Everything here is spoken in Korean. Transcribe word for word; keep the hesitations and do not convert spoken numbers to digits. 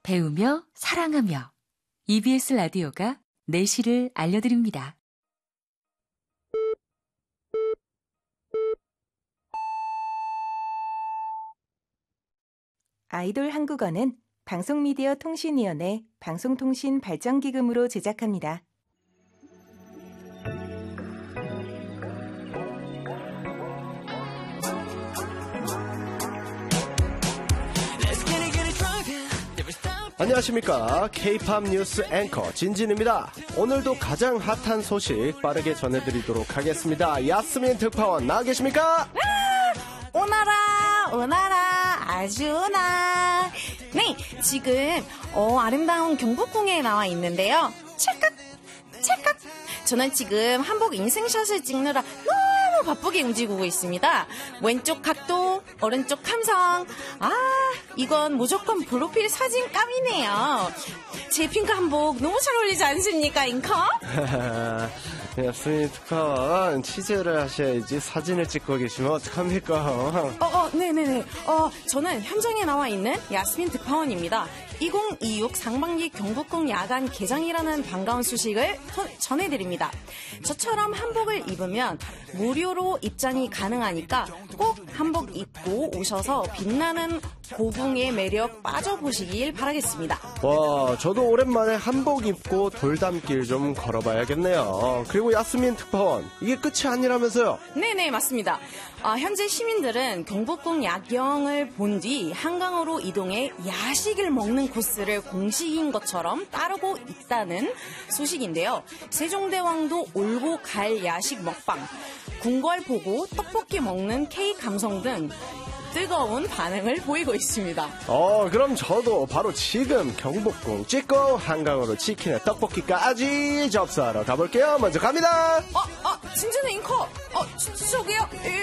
배우며 사랑하며 이비에스 라디오가 내실을 알려드립니다. 아이돌 한국어는 방송미디어통신위원회 방송통신발전기금으로 제작합니다. 안녕하십니까. K-팝 뉴스 앵커 진진입니다. 오늘도 가장 핫한 소식 빠르게 전해드리도록 하겠습니다. 야스민 특파원 나와 계십니까? 오나라 오나라 아주나. 네, 지금 어, 아름다운 경복궁에 나와 있는데요. 찰칵 찰칵. 저는 지금 한복 인생샷을 찍느라 너무 바쁘게 움직이고 있습니다. 왼쪽 각도, 오른쪽 감성. 아, 이건 무조건 프로필 사진감이네요. 제 핑크 한복 너무 잘 어울리지 않습니까, 잉커? 야스민 특파원 취재를 하셔야지 사진을 찍고 계시면 어떡합니까? 어, 어, 네네네. 어, 저는 현장에 나와 있는 야스민 특파원입니다. 이천이십육 상반기 경복궁 야간 개장이라는 반가운 소식을 전해드립니다. 저처럼 한복을 입으면 무료로 입장이 가능하니까 꼭 한복 입고 오셔서 빛나는 고궁의 매력 빠져보시길 바라겠습니다. 와, 저도 오랜만에 한복 입고 돌담길 좀 걸어봐야겠네요. 그리고 야스민 특파원, 이게 끝이 아니라면서요? 네네, 맞습니다. 아, 현재 시민들은 경복궁 야경을 본 뒤 한강으로 이동해 야식을 먹는 코스를 공식인 것처럼 따르고 있다는 소식인데요. 세종대왕도 올고 갈 야식 먹방, 궁궐 보고 떡볶이 먹는 K 감성 등 뜨거운 반응을 보이고 있습니다. 어, 그럼 저도 바로 지금 경복궁 찍고 한강으로 치킨에 떡볶이까지 접수하러 가볼게요. 먼저 갑니다. 어, 어, 진진의 잉커. 어, 저, 저기요.